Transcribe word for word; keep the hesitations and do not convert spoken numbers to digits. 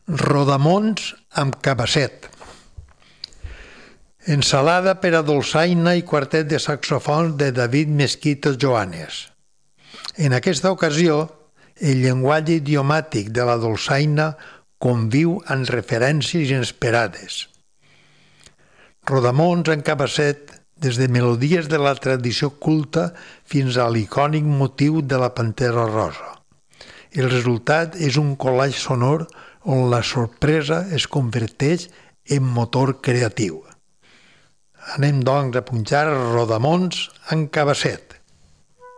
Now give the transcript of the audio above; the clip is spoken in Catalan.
Rodamons amb cabasset. Ensalada per a dolçaina i quartet de saxofons de David Mesquita Joanes. En aquesta ocasió, el llenguatge idiomàtic de la dolçaina conviu amb referències inesperades. Rodamons amb cabasset, des de melodies de la tradició culta fins a l'icònic motiu de la pantera rosa. El resultat és un collage sonor on la sorpresa es converteix en motor creatiu. Anem, doncs, a punxar Rodamons amb cabasset.